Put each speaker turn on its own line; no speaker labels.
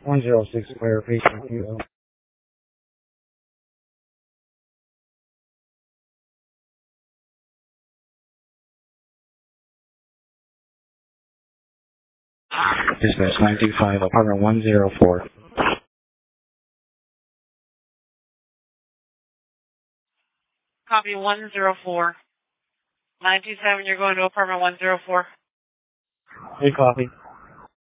106 Square, patient QO. Dispatch 925, apartment 104.
Copy 104. 927, you're going to apartment 104.
Hey, copy.